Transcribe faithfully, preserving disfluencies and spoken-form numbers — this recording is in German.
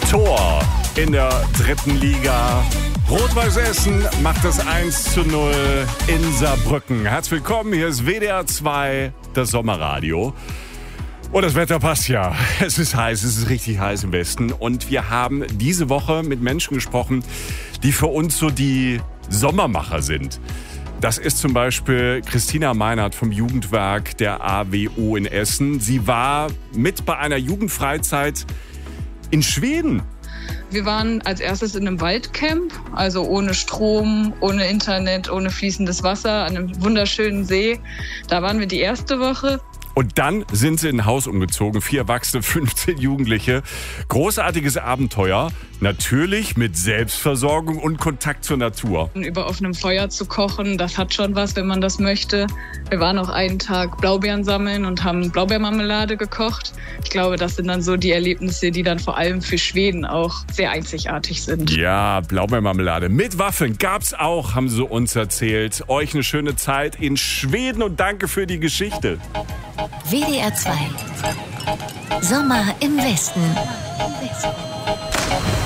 Tor in der dritten Liga. Rot-Weiß Essen macht das eins zu null in Saarbrücken. Herzlich willkommen, hier ist W D R zwei, das Sommerradio. Und das Wetter passt ja. Es ist heiß, es ist richtig heiß im Westen. Und wir haben diese Woche mit Menschen gesprochen, die für uns so die Sommermacher sind. Das ist zum Beispiel Christina Meinert vom Jugendwerk der A W O in Essen. Sie war mit bei einer Jugendfreizeit in Schweden. Wir waren als erstes in einem Waldcamp, also ohne Strom, ohne Internet, ohne fließendes Wasser, an einem wunderschönen See. Da waren wir die erste Woche. Und dann sind sie in ein Haus umgezogen, vier Erwachsene, fünfzehn Jugendliche. Großartiges Abenteuer, natürlich mit Selbstversorgung und Kontakt zur Natur. Über offenem Feuer zu kochen, das hat schon was, wenn man das möchte. Wir waren auch einen Tag Blaubeeren sammeln und haben Blaubeermarmelade gekocht. Ich glaube, das sind dann so die Erlebnisse, die dann vor allem für Schweden auch sehr einzigartig sind. Ja, Blaubeermarmelade mit Waffeln gab's auch, haben sie uns erzählt. Euch eine schöne Zeit in Schweden und danke für die Geschichte. W D R zwei. Sommer im Westen.